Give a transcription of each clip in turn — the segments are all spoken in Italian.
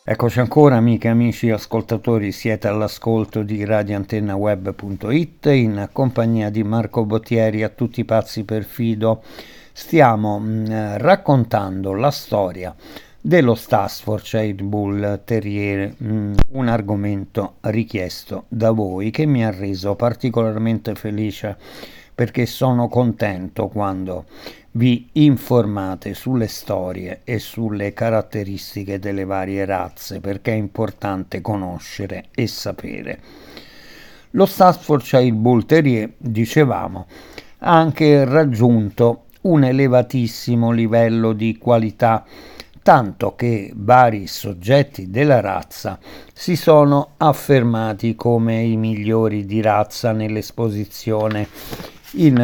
Eccoci ancora, amiche, amici, ascoltatori, siete all'ascolto di radioantennaweb.it in compagnia di Marco Bottieri, a tutti i pazzi per Fido. Stiamo raccontando la storia dello Staffordshire Bull Terrier, un argomento richiesto da voi che mi ha reso particolarmente felice perché sono contento quando vi informate sulle storie e sulle caratteristiche delle varie razze, perché è importante conoscere e sapere. Lo Staffordshire Bull Terrier, dicevamo, ha anche raggiunto un elevatissimo livello di qualità, tanto che vari soggetti della razza si sono affermati come i migliori di razza nell'esposizione in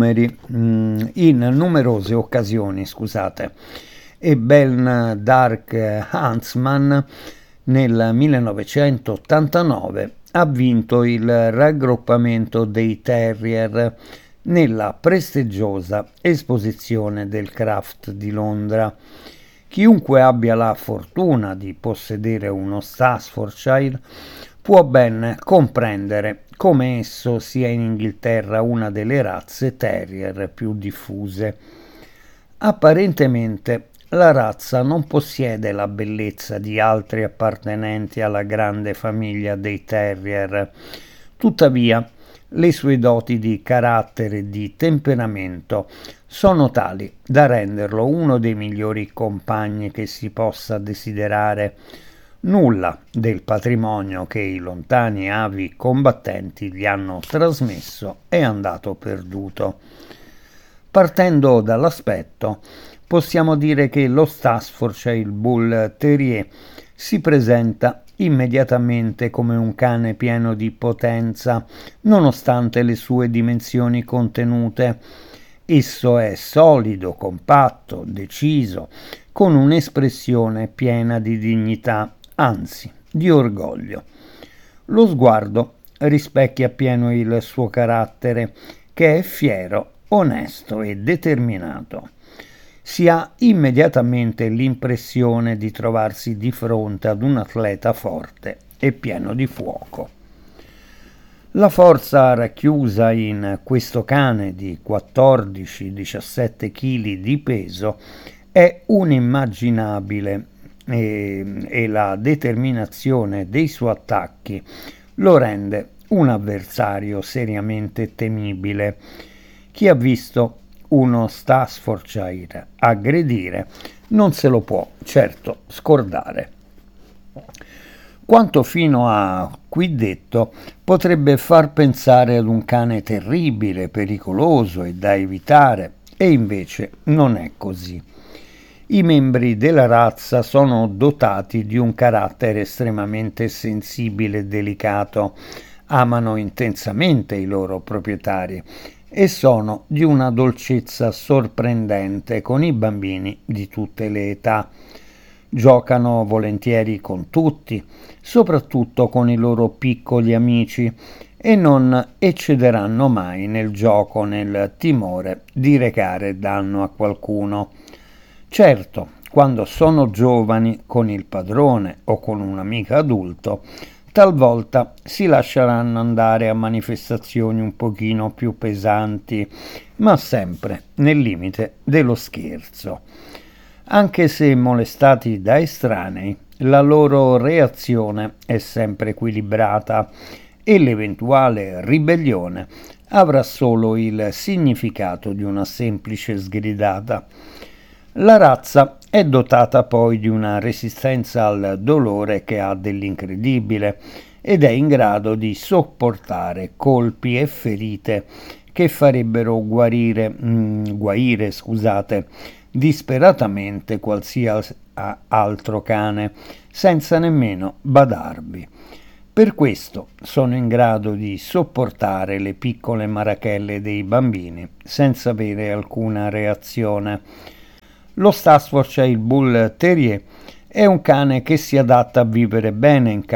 numerose occasioni, scusate. E Ben Dark Huntsman nel 1989 ha vinto il raggruppamento dei Terrier nella prestigiosa esposizione del Craft di Londra. Chiunque abbia la fortuna di possedere uno Staffordshire può ben comprendere come esso sia in Inghilterra una delle razze terrier più diffuse. Apparentemente la razza non possiede la bellezza di altri appartenenti alla grande famiglia dei terrier, tuttavia le sue doti di carattere e di temperamento sono tali da renderlo uno dei migliori compagni che si possa desiderare. Nulla del patrimonio che i lontani avi combattenti gli hanno trasmesso è andato perduto. Partendo dall'aspetto, possiamo dire che lo Staffordshire Bull Terrier si presenta immediatamente come un cane pieno di potenza, nonostante le sue dimensioni contenute. Esso è solido, compatto, deciso, con un'espressione piena di dignità, anzi di orgoglio. Lo sguardo rispecchia appieno il suo carattere, che è fiero, onesto e determinato. Si ha immediatamente l'impressione di trovarsi di fronte ad un atleta forte e pieno di fuoco. La forza racchiusa in questo cane di 14-17 kg di peso è unimaginabile e la determinazione dei suoi attacchi lo rende un avversario seriamente temibile. Chi ha visto uno Staffordshire aggredire non se lo può certo scordare. Quanto fino a qui detto potrebbe far pensare ad un cane terribile, pericoloso e da evitare, e invece non è così. I membri della razza sono dotati di un carattere estremamente sensibile e delicato, amano intensamente i loro proprietari e sono di una dolcezza sorprendente con i bambini di tutte le età. Giocano volentieri con tutti, soprattutto con i loro piccoli amici, e non eccederanno mai nel gioco nel timore di recare danno a qualcuno. Certo, quando sono giovani con il padrone o con un amico adulto, talvolta si lasceranno andare a manifestazioni un pochino più pesanti, ma sempre nel limite dello scherzo. Anche se molestati da estranei, la loro reazione è sempre equilibrata e l'eventuale ribellione avrà solo il significato di una semplice sgridata. La razza è dotata poi di una resistenza al dolore che ha dell'incredibile ed è in grado di sopportare colpi e ferite che farebbero guarire disperatamente qualsiasi altro cane, senza nemmeno badarvi. Per questo sono in grado di sopportare le piccole marachelle dei bambini senza avere alcuna reazione. Lo Staffordshire Bull Terrier è un cane che si adatta a vivere bene in